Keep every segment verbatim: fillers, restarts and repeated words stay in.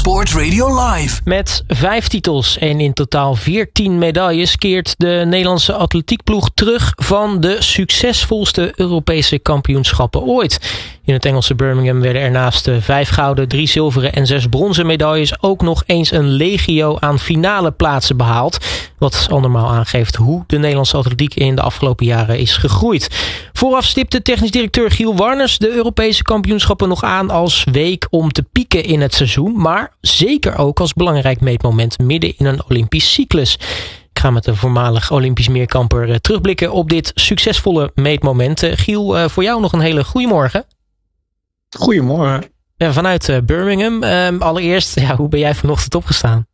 Sport Radio Live. Met vijf titels en in totaal veertien medailles keert de Nederlandse atletiekploeg terug van de succesvolste Europese kampioenschappen ooit. In het Engelse Birmingham werden er naast de vijf gouden, drie zilveren en zes bronzen medailles ook nog eens een legio aan finale plaatsen behaald. Wat andermaal aangeeft hoe de Nederlandse atletiek in de afgelopen jaren is gegroeid. Vooraf stipte technisch directeur Giel Warners de Europese kampioenschappen nog aan als week om te pieken in het seizoen. Maar zeker ook als belangrijk meetmoment midden in een Olympisch cyclus. Ik ga met de voormalig Olympisch meerkamper terugblikken op dit succesvolle meetmoment. Giel, voor jou nog een hele goede morgen. Goedemorgen. Ja, vanuit uh, Birmingham. Um, allereerst, ja, hoe ben jij vanochtend opgestaan?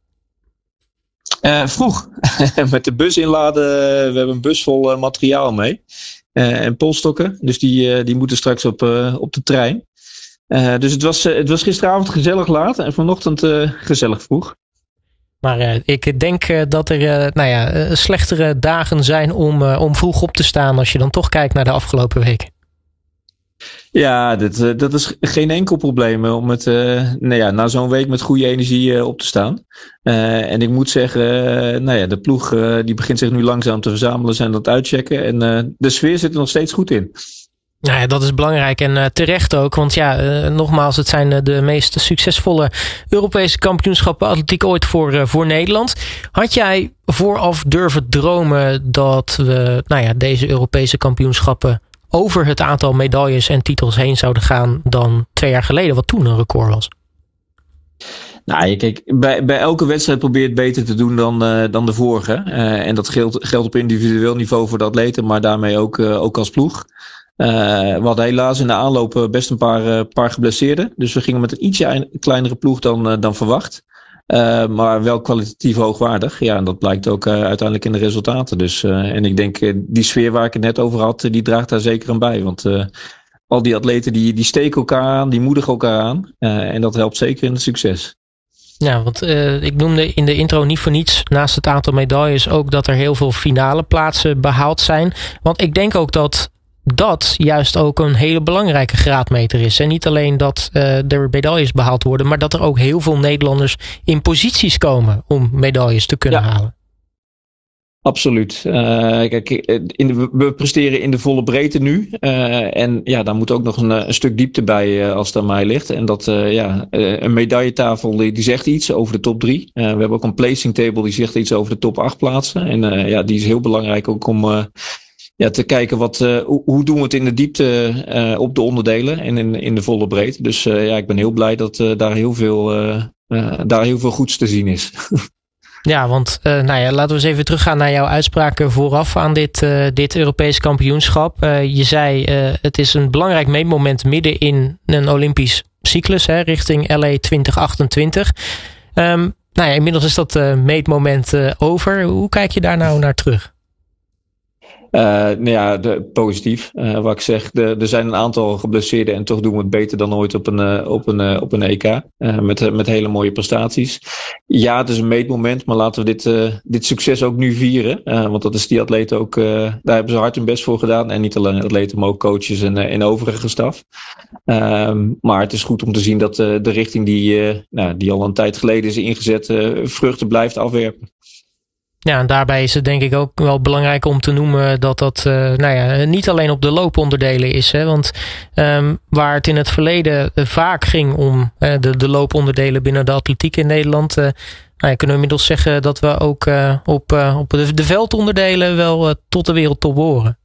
Uh, vroeg. Met de bus inladen. We hebben een bus vol uh, materiaal mee. Uh, en polstokken. Dus die, uh, die moeten straks op, uh, op de trein. Uh, dus het was, uh, het was gisteravond gezellig laat. En vanochtend uh, gezellig vroeg. Maar uh, ik denk uh, dat er uh, nou ja, uh, slechtere dagen zijn om, uh, om vroeg op te staan. Als je dan toch kijkt naar de afgelopen weken. Ja, dat, uh, dat is geen enkel probleem om het, uh, nou ja, na zo'n week met goede energie uh, op te staan. Uh, en ik moet zeggen, uh, nou ja, de ploeg uh, die begint zich nu langzaam te verzamelen, zijn dat uitchecken. En uh, de sfeer zit er nog steeds goed in. Nou ja, dat is belangrijk en uh, terecht ook. Want ja, uh, nogmaals, het zijn uh, de meest succesvolle Europese kampioenschappen atletiek ooit voor, uh, voor Nederland. Had jij vooraf durven dromen dat we nou ja, deze Europese kampioenschappen over het aantal medailles en titels heen zouden gaan dan twee jaar geleden, wat toen een record was? Nou, kijk, bij, bij elke wedstrijd probeer je het beter te doen dan, uh, dan de vorige. Uh, en dat geldt, geldt op individueel niveau voor de atleten, maar daarmee ook, uh, ook als ploeg. Uh, we hadden helaas in de aanloop best een paar, uh, paar geblesseerden. Dus we gingen met een ietsje kleinere ploeg dan, uh, dan verwacht. Uh, maar wel kwalitatief hoogwaardig. Ja, en dat blijkt ook uh, uiteindelijk in de resultaten. Dus, uh, en ik denk, uh, die sfeer waar ik het net over had, uh, die draagt daar zeker aan bij. Want uh, al die atleten die, die steken elkaar aan, die moedigen elkaar aan. Uh, en dat helpt zeker in het succes. Ja, want uh, ik noemde in de intro niet voor niets, naast het aantal medailles, ook dat er heel veel finale plaatsen behaald zijn. Want ik denk ook dat dat juist ook een hele belangrijke graadmeter is. En niet alleen dat uh, er medailles behaald worden, maar dat er ook heel veel Nederlanders in posities komen om medailles te kunnen ja. halen. Absoluut. Uh, kijk, in de, we presteren in de volle breedte nu. Uh, en ja, daar moet ook nog een, een stuk diepte bij uh, als het aan mij ligt. En dat, uh, ja, uh, een medailletafel die, die zegt iets over de top drie. Uh, we hebben ook een placing table die zegt iets over de top acht plaatsen. En uh, ja, die is heel belangrijk ook om Uh, Ja, te kijken wat, uh, hoe, hoe doen we het in de diepte uh, op de onderdelen en in, in de volle breedte. Dus uh, ja, ik ben heel blij dat uh, daar, heel veel, uh, uh, daar heel veel goeds te zien is. Ja, want uh, nou ja, laten we eens even teruggaan naar jouw uitspraken vooraf aan dit, uh, dit Europees kampioenschap. Uh, je zei, uh, het is een belangrijk meetmoment midden in een Olympisch cyclus, hè, richting L A twintig achtentwintig. Um, nou ja, inmiddels is dat uh, meetmoment uh, over. Hoe kijk je daar nou naar terug? Uh, nou ja, de, positief. Uh, wat ik zeg, de, er zijn een aantal geblesseerden en toch doen we het beter dan ooit op een, uh, op een, uh, op een E K. Uh, met, met hele mooie prestaties. Ja, het is een meetmoment, maar laten we dit, uh, dit succes ook nu vieren. Uh, want dat is die atleten ook, uh, daar hebben ze hard hun best voor gedaan. En niet alleen atleten, maar ook coaches en, uh, en overige staf. Uh, maar het is goed om te zien dat uh, de richting die, uh, nou, die al een tijd geleden is ingezet, uh, vruchten blijft afwerpen. Ja, en daarbij is het denk ik ook wel belangrijk om te noemen dat dat uh, nou ja, niet alleen op de looponderdelen is. Hè? Want um, waar het in het verleden uh, vaak ging om uh, de, de looponderdelen binnen de atletiek in Nederland, Uh, nou, kunnen we inmiddels zeggen dat we ook uh, op, uh, op de, de veldonderdelen wel uh, tot de wereldtop behoren.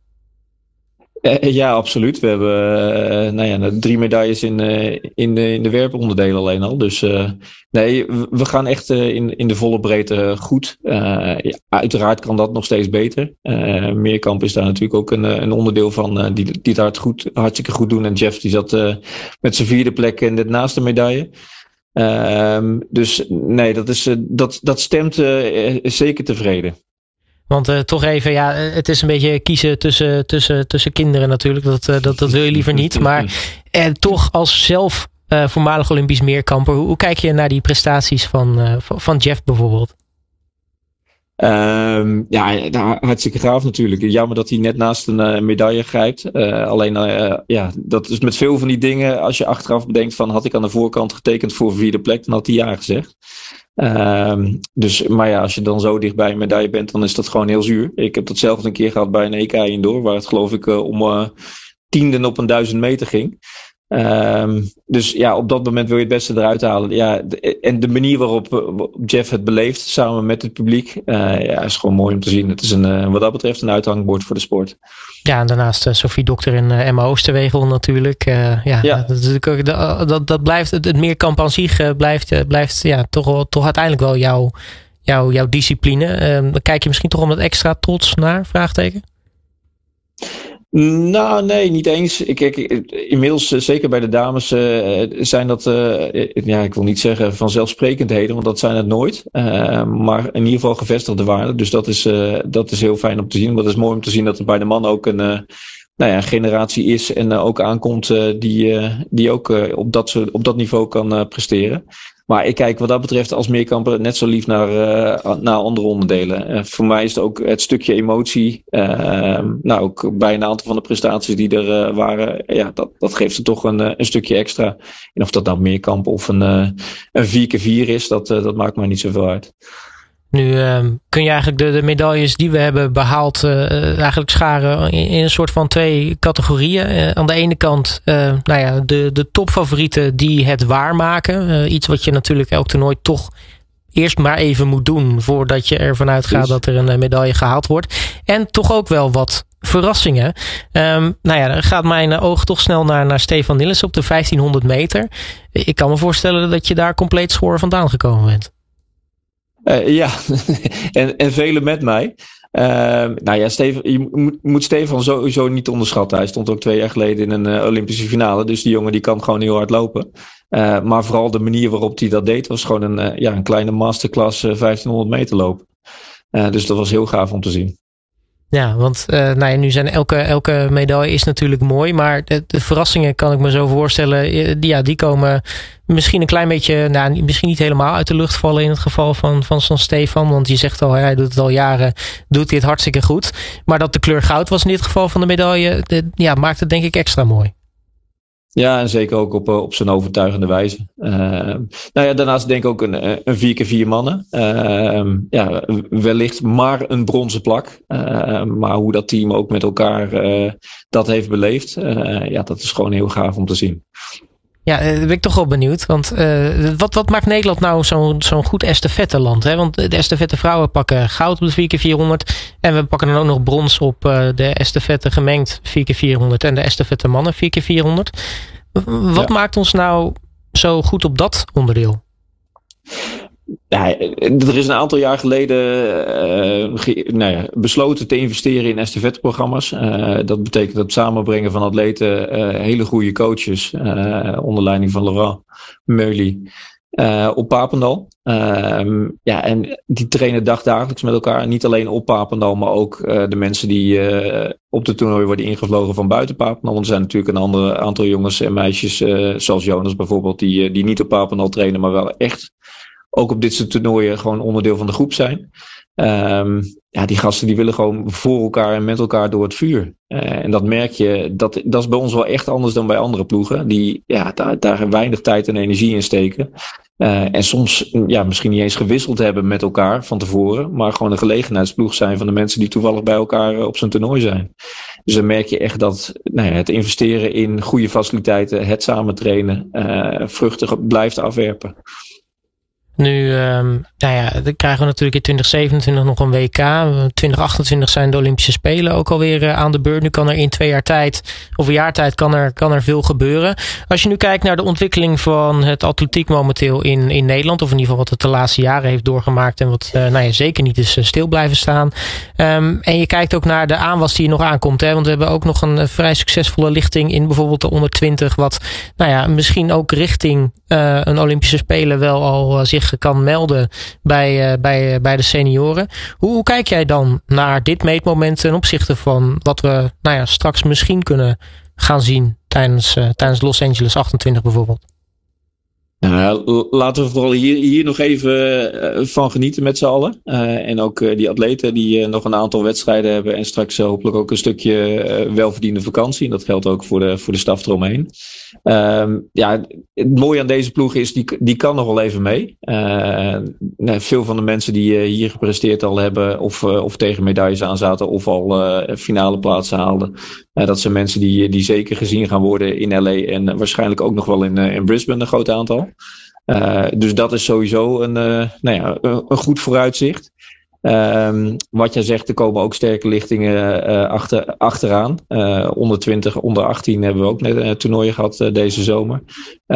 Ja, absoluut. We hebben uh, nou ja, drie medailles in, uh, in, de, in de werponderdelen alleen al. Dus uh, nee, we gaan echt uh, in, in de volle breedte goed. Uh, ja, uiteraard kan dat nog steeds beter. Uh, Meerkamp is daar natuurlijk ook een, een onderdeel van uh, die, die het hard goed, hartstikke goed doen. En Jeff die zat uh, met zijn vierde plek net naast de medaille. Uh, dus nee, dat, is, uh, dat, dat stemt uh, zeker tevreden. Want uh, toch even, ja, het is een beetje kiezen tussen, tussen, tussen kinderen natuurlijk. Dat, uh, dat, dat wil je liever niet. Maar eh, toch als zelf uh, voormalig Olympisch meerkamper, hoe, hoe kijk je naar die prestaties van, uh, van Jeff bijvoorbeeld? Um, ja, hartstikke gaaf natuurlijk. Jammer dat hij net naast een uh, medaille grijpt. Uh, alleen, uh, ja, dat is met veel van die dingen. Als je achteraf bedenkt van, had ik aan de voorkant getekend voor vierde plek, dan had hij ja gezegd. Um, dus, maar ja, als je dan zo dichtbij een medaille bent, dan is dat gewoon heel zuur. Ik heb dat zelf een keer gehad bij een E K indoor, waar het geloof ik uh, om uh, tienden op een duizend meter ging. Um, dus ja, op dat moment wil je het beste eruit halen. Ja, de, en de manier waarop uh, Jeff het beleeft, samen met het publiek, uh, ja, is gewoon mooi om te zien. Het is een, uh, wat dat betreft een uithangbord voor de sport. Ja, en daarnaast uh, Sophie Dokter en uh, Emma Oosterwegel natuurlijk. Uh, ja, ja. Dat, dat, dat, dat, dat blijft, het, het meerkamp aan zich uh, blijft, uh, blijft ja, toch, wel, toch uiteindelijk wel jouw, jouw, jouw discipline. Uh, dan kijk je misschien toch om dat extra trots naar, vraagteken? Nou, nee, niet eens. Ik, ik, inmiddels, zeker bij de dames, uh, zijn dat, uh, ja, ik wil niet zeggen vanzelfsprekendheden, want dat zijn het nooit. Uh, maar in ieder geval gevestigde waarden. Dus dat is, uh, dat is heel fijn om te zien. Maar het is mooi om te zien dat er bij de man ook een, uh, nou ja, generatie is en uh, ook aankomt uh, die, uh, die ook uh, op, dat, op dat niveau kan uh, presteren. Maar ik kijk wat dat betreft als meerkamper net zo lief naar, uh, naar andere onderdelen. Uh, voor mij is het ook het stukje emotie. Uh, nou, ook bij een aantal van de prestaties die er uh, waren. Ja, dat, dat geeft er toch een, een stukje extra. En of dat nou meerkamp of een, uh, een vier keer vier is, dat, uh, dat maakt mij niet zoveel uit. Nu uh, kun je eigenlijk de, de medailles die we hebben behaald uh, eigenlijk scharen in, in een soort van twee categorieën. Uh, aan de ene kant uh, nou ja, de, de topfavorieten die het waarmaken. Uh, iets wat je natuurlijk elk toernooi toch eerst maar even moet doen voordat je ervan uitgaat dus dat er een medaille gehaald wordt. En toch ook wel wat verrassingen. Um, nou ja, dan gaat mijn oog toch snel naar, naar Stefan Nilles op de vijftienhonderd meter. Ik kan me voorstellen dat je daar compleet schoor vandaan gekomen bent. Uh, ja, en, en velen met mij. Uh, nou ja, Stefan, je moet, moet Stefan sowieso niet onderschatten. Hij stond ook twee jaar geleden in een uh, Olympische finale. Dus die jongen die kan gewoon heel hard lopen. Uh, maar vooral de manier waarop hij dat deed was gewoon een, uh, ja, een kleine masterclass uh, vijftienhonderd meter lopen. Uh, dus dat was heel gaaf om te zien. Ja, want uh, nou ja, nu zijn elke, elke medaille is natuurlijk mooi. Maar de, de verrassingen kan ik me zo voorstellen. Die, ja, die komen misschien een klein beetje, nou, misschien niet helemaal uit de lucht vallen in het geval van, van San Stefan. Want je zegt al, hij doet het al jaren, doet hij het hartstikke goed. Maar dat de kleur goud was in dit geval van de medaille, de, ja, maakt het denk ik extra mooi. Ja, en zeker ook op, op zijn overtuigende wijze. Uh, nou ja, daarnaast denk ik ook een, een vier keer vier mannen. Uh, ja, wellicht maar een bronzen plak. Uh, maar hoe dat team ook met elkaar uh, dat heeft beleefd. Uh, ja, dat is gewoon heel gaaf om te zien. Ja, daar ben ik toch wel benieuwd. Want uh, wat, wat maakt Nederland nou zo'n, zo'n goed estafette-land? Hè? Want de estafette vrouwen pakken goud op de vier keer vierhonderd. En we pakken dan ook nog brons op uh, de estafette gemengd vier keer vierhonderd. En de estafette mannen vier keer vierhonderd. Wat ja. maakt ons nou zo goed op dat onderdeel? Ja, er is een aantal jaar geleden uh, ge, nou ja, besloten te investeren in estafetteprogramma's. Uh, dat betekent het samenbrengen van atleten, uh, hele goede coaches, uh, onder leiding van Laurent Meuly, uh, op Papendal. Uh, ja, en die trainen dagdagelijks met elkaar. Niet alleen op Papendal, maar ook uh, de mensen die uh, op de toernooi worden ingevlogen van buiten Papendal. Want er zijn natuurlijk een andere aantal jongens en meisjes, uh, zoals Jonas bijvoorbeeld, die, die niet op Papendal trainen, maar wel echt ook op dit soort toernooien gewoon onderdeel van de groep zijn. Um, ja, die gasten die willen gewoon voor elkaar en met elkaar door het vuur. Uh, en dat merk je, dat, dat is bij ons wel echt anders dan bij andere ploegen. Die ja, daar, daar weinig tijd en energie in steken. Uh, en soms ja, misschien niet eens gewisseld hebben met elkaar van tevoren. Maar gewoon een gelegenheidsploeg zijn van de mensen die toevallig bij elkaar uh, op zo'n toernooi zijn. Dus dan merk je echt dat nou ja, het investeren in goede faciliteiten, het samen trainen, uh, vruchten blijft afwerpen. Nu, um, nou ja, dan krijgen we natuurlijk in twintig zevenentwintig nog een W K. twintig achtentwintig zijn de Olympische Spelen ook alweer uh, aan de beurt. Nu kan er in twee jaar tijd, of een jaar tijd, kan er, kan er veel gebeuren. Als je nu kijkt naar de ontwikkeling van het atletiek momenteel in, in Nederland, of in ieder geval wat het de laatste jaren heeft doorgemaakt en wat uh, nou ja, zeker niet is uh, stil blijven staan. Um, en je kijkt ook naar de aanwas die er nog aankomt. Hè? Want we hebben ook nog een uh, vrij succesvolle lichting in bijvoorbeeld de onder twintig. Wat nou ja, misschien ook richting uh, een Olympische Spelen wel al uh, zich kan melden bij, uh, bij, uh, bij de senioren. Hoe, hoe kijk jij dan naar dit meetmoment ten opzichte van wat we nou ja, straks misschien kunnen gaan zien tijdens, uh, tijdens Los Angeles achtentwintig bijvoorbeeld? Uh, Nou ja, laten we vooral hier, hier nog even uh, van genieten met z'n allen. Uh, en ook uh, die atleten die uh, nog een aantal wedstrijden hebben. En straks uh, hopelijk ook een stukje uh, welverdiende vakantie. En dat geldt ook voor de, voor de staf eromheen. Um, ja, het mooie aan deze ploeg is, die, die kan nog wel even mee. Uh, nou, veel van de mensen die uh, hier gepresteerd al hebben, of, uh, of tegen medailles aan zaten, of al uh, finale plaatsen haalden. Uh, dat zijn mensen die, die zeker gezien gaan worden in L A en uh, waarschijnlijk ook nog wel in, uh, in Brisbane, een groot aantal. Uh, dus dat is sowieso een, uh, nou ja, een, een goed vooruitzicht. Um, wat jij zegt, er komen ook sterke lichtingen uh, achter, achteraan. Uh, onder twintig, onder achttien hebben we ook net een toernooien gehad uh, deze zomer.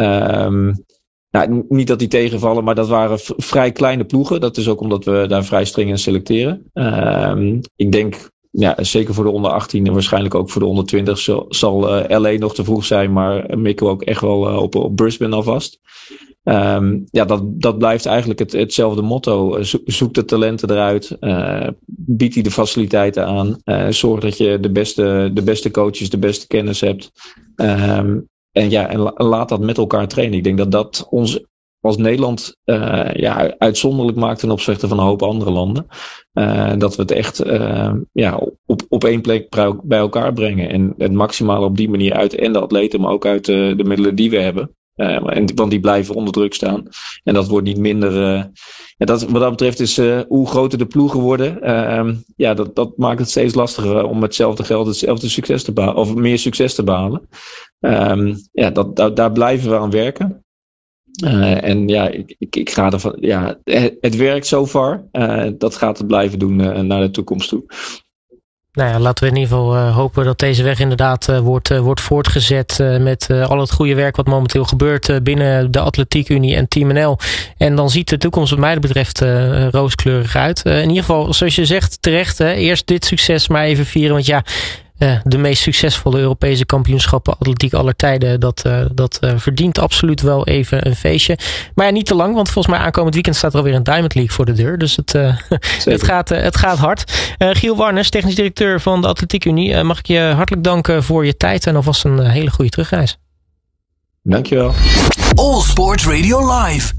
Um, nou, niet dat die tegenvallen, maar dat waren v- vrij kleine ploegen. Dat is ook omdat we daar vrij streng in selecteren. Um, ik denk, ja, zeker voor de onder achttien en waarschijnlijk ook voor de onder twintig zal, zal uh, L A nog te vroeg zijn, maar mikken we ook echt wel uh, op, op Brisbane alvast. Um, ja, dat, dat blijft eigenlijk het, hetzelfde motto. Zo, zoek de talenten eruit. Uh, bied die de faciliteiten aan. Uh, zorg dat je de beste, de beste coaches, de beste kennis hebt. Um, en ja, en la, laat dat met elkaar trainen. Ik denk dat dat ons als Nederland uh, ja, uitzonderlijk maakt ten opzichte van een hoop andere landen. Uh, dat we het echt uh, ja, op, op één plek bij elkaar brengen. En het maximale op die manier uit en de atleten, maar ook uit uh, de middelen die we hebben. Uh, en, want die blijven onder druk staan. En dat wordt niet minder. Uh, ja, dat, wat dat betreft is uh, hoe groter de ploegen worden. Uh, ja, dat, dat maakt het steeds lastiger om hetzelfde geld hetzelfde succes te behalen. Of meer succes te behalen. Um, ja, dat, daar, daar blijven we aan werken. Uh, en ja, ik, ik, ik ga ervan. Ja, het, het werkt so far. Uh, dat gaat het blijven doen uh, naar de toekomst toe. Nou ja, laten we in ieder geval uh, hopen dat deze weg inderdaad uh, wordt, uh, wordt voortgezet uh, met uh, al het goede werk wat momenteel gebeurt uh, binnen de Atletiek Unie en Team N L. En dan ziet de toekomst wat mij betreft uh, rooskleurig uit. Uh, in ieder geval, zoals je zegt, terecht, hè, eerst dit succes maar even vieren, want ja, Uh, de meest succesvolle Europese kampioenschappen atletiek aller tijden, dat, uh, dat uh, verdient absoluut wel even een feestje. Maar ja, niet te lang, want volgens mij aankomend weekend staat er alweer een Diamond League voor de deur. Dus het, uh, het, gaat, uh, het gaat hard. Uh, Giel Warners, technisch directeur van de Atletiek Unie. Uh, mag ik je hartelijk danken voor je tijd en alvast een uh, hele goede terugreis. Dankjewel. All Sports Radio Live.